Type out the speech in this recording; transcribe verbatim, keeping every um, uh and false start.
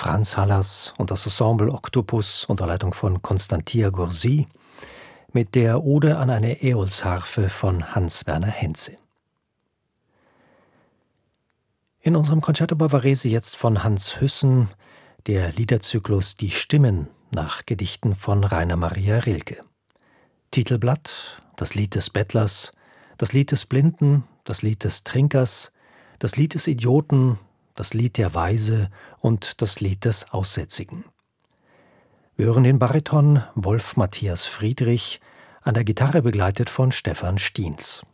Franz Hallas und das Ensemble Octopus unter Leitung von Constantia Gursi mit der Ode an eine Äolsharfe von Hans-Werner Henze. In unserem Concerto Bavarese jetzt von Hans Hüssen der Liederzyklus Die Stimmen nach Gedichten von Rainer Maria Rilke. Titelblatt: Das Lied des Bettlers, das Lied des Blinden, das Lied des Trinkers, das Lied des Idioten, das Lied der Weise und das Lied des Aussätzigen. Wir hören den Bariton Wolf Matthias Friedrich, an der Gitarre begleitet von Stefan Stiens.